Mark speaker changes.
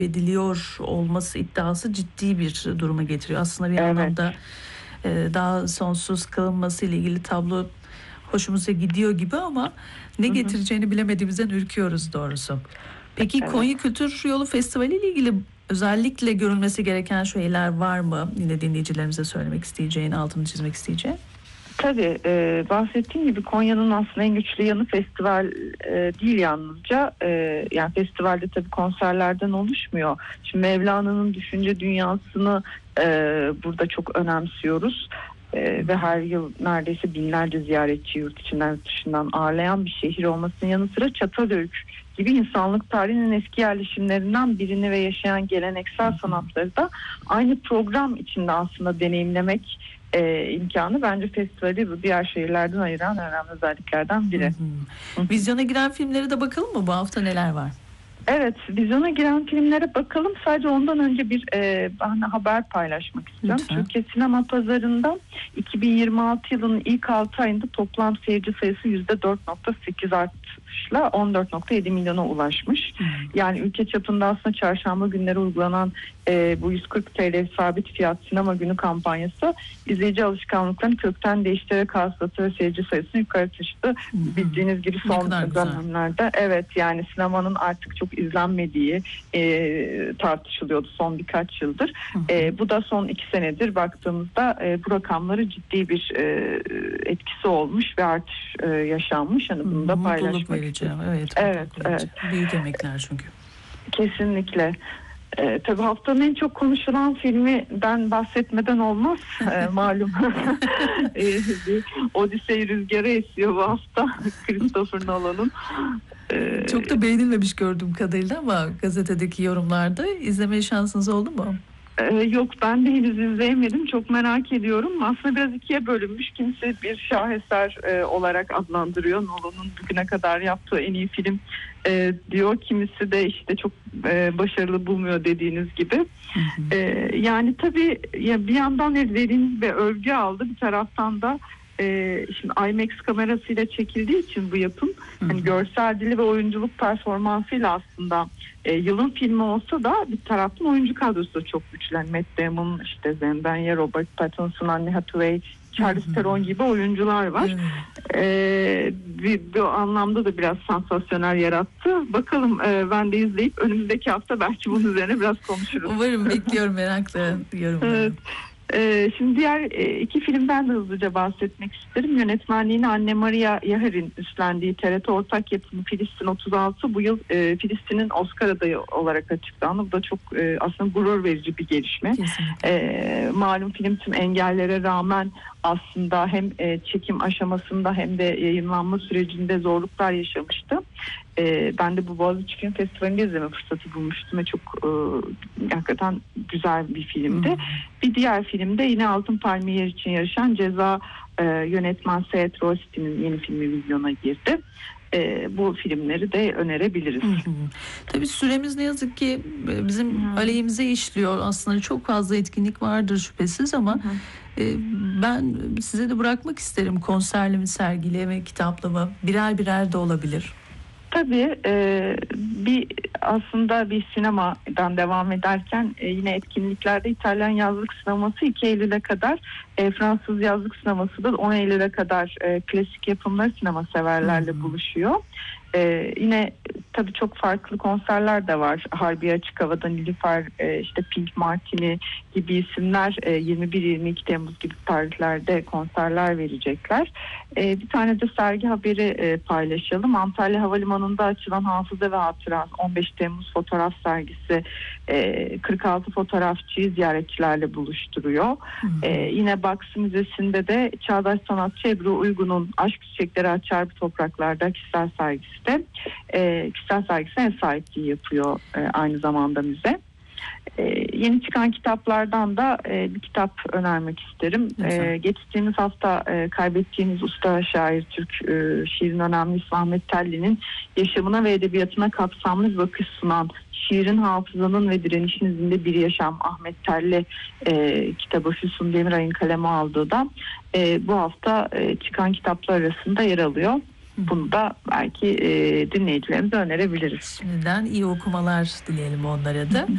Speaker 1: ediliyor olması iddiası ciddi bir duruma getiriyor. Aslında bir
Speaker 2: Evet.
Speaker 1: anlamda daha sonsuz kalınması ile ilgili tablo hoşumuza gidiyor gibi ama ne
Speaker 2: Hı hı.
Speaker 1: getireceğini bilemediğimizden ürküyoruz doğrusu. Peki
Speaker 2: Evet.
Speaker 1: Konya Kültür Yolu Festivali ile ilgili özellikle görülmesi gereken şeyler var mı? Yine dinleyicilerimize söylemek isteyeceğin, altını çizmek isteyeceğin.
Speaker 2: Tabii bahsettiğim gibi Konya'nın aslında en güçlü yanı festival değil yalnızca. Yani festivalde tabii konserlerden oluşmuyor. Şimdi Mevlana'nın düşünce dünyasını burada çok önemsiyoruz. Ve her yıl neredeyse binlerce ziyaretçi yurt içinden yurt dışından ağırlayan bir şehir olmasının yanı sıra Çatalhöyük gibi insanlık tarihinin eski yerleşimlerinden birini ve yaşayan geleneksel sanatları da aynı program içinde aslında deneyimlemek imkanı bence festivali bu diğer şehirlerden ayıran önemli özelliklerden biri.
Speaker 1: Vizyona giren filmlere de bakalım mı? Bu hafta neler var?
Speaker 2: Evet, vizyona giren filmlere bakalım. Sadece ondan önce bir ben haber paylaşmak istiyorum.
Speaker 1: Lütfen.
Speaker 2: Türkiye sinema pazarında 2026 yılının ilk 6 ayında toplam seyirci sayısı %4.8 artışla 14.7 milyona ulaşmış. Yani ülke çapında aslında çarşamba günleri uygulanan bu 140 TL sabit fiyat sinema günü kampanyası izleyici alışkanlıklarını kökten değiştirerek hasılatı ve seyirci sayısını yukarı taşıdı. Bildiğiniz gibi son dönemlerde evet yani sinemanın artık çok izlenmediği tartışılıyordu son birkaç yıldır. Bu da son 2 senedir baktığımızda bu rakamları ciddi bir etkisi olmuş ve artış yaşanmış. Yani bunu da paylaşmak istiyorum.
Speaker 1: Evet. Büyük emekler çünkü.
Speaker 2: Kesinlikle. Tabii haftanın en çok konuşulan filminden bahsetmeden olmaz. Malum Odisey rüzgarı esiyor bu hafta Christopher Nolan'ın.
Speaker 1: Çok da beğenilmemiş gördüğüm kadarıyla ama gazetedeki yorumlarda izleme şansınız oldu mu?
Speaker 2: Yok ben de henüz izleyemedim. Çok merak ediyorum. Aslında biraz ikiye bölünmüş. Kimse bir şaheser olarak adlandırıyor. Nolan'ın bugüne kadar yaptığı en iyi film diyor. Kimisi de işte çok başarılı bulmuyor dediğiniz gibi. Yani tabii ya bir yandan dediğiniz ve övgü aldı. Bir taraftan da şimdi IMAX kamerasıyla çekildiği için bu yapım hani görsel dili ve oyunculuk performansıyla aslında yılın filmi olsa da bir taraftan oyuncu kadrosu da çok güçlü. Yani Matt Damon, işte Zendaya, Robert Pattinson, Anne Hathaway, Charlize Theron gibi oyuncular var. Bir anlamda da biraz sansasyonel yarattı. Bakalım ben de izleyip önümüzdeki hafta belki bunun üzerine biraz konuşuruz.
Speaker 1: Umarım, bekliyorum merakla yorumlarım.
Speaker 2: Evet. Şimdi diğer 2 filmden de hızlıca bahsetmek isterim. Yönetmenliğini Anne Maria Yaher'in üstlendiği TRT ortak yapımı Filistin 36 bu yıl Filistin'in Oscar adayı olarak açıklandı. Bu da çok aslında gurur verici bir gelişme. Malum film tüm engellere rağmen aslında hem çekim aşamasında hem de yayınlanma sürecinde zorluklar yaşamıştı. Ben de bu Boğaziçi Film Festivali'nde izleme fırsatı bulmuştum ve çok hakikaten güzel bir filmdi. Bir diğer filmde yine Altın Palmiye için yarışan Ceza yönetmen Seyit Rosti'nin yeni filmi vizyona girdi. Bu filmleri de önerebiliriz.
Speaker 1: Tabii süremiz ne yazık ki bizim aleyhimize işliyor. Aslında çok fazla etkinlik vardır şüphesiz ama ben size de bırakmak isterim konserli mi, sergili mi, kitaplı mı, birer de olabilir.
Speaker 2: Tabii aslında bir sinemadan devam ederken yine etkinliklerde İtalyan yazlık sineması 2 Eylül'e kadar, Fransız yazlık sineması da 10 Eylül'e kadar klasik yapımlar sinema severlerle buluşuyor. Yine tabii çok farklı konserler de var. Harbiye Açık Hava'da Nilüfer, işte Pink Martini gibi isimler 21-22 Temmuz gibi tarihlerde konserler verecekler. Bir tane de sergi haberi paylaşalım. Antalya Havalimanı'nda açılan Hafıza ve Hatıra 15 Temmuz fotoğraf sergisi 46 fotoğrafçıyı ziyaretçilerle buluşturuyor. Yine Baksı Müzesi'nde de çağdaş sanatçı Ebru Uygun'un Aşk Çiçekleri Açar Bir Topraklarda kişisel sergisi de kişisel sergisine ev sahipliği yapıyor aynı zamanda müze. Yeni çıkan kitaplardan da bir kitap önermek isterim. Geçtiğimiz hafta kaybettiğimiz usta şair, Türk şiirin önemlisi Ahmet Telli'nin yaşamına ve edebiyatına kapsamlı bir bakış sunan Şiirin, Hafızanın ve Direnişin İzinde Bir Yaşam Ahmet Telli kitabı Füsun Demiray'ın kaleme aldığı da bu hafta çıkan kitaplar arasında yer alıyor. Bunu da belki dinleyicilerimize önerebiliriz.
Speaker 1: Şimdiden iyi okumalar dileyelim onlara da.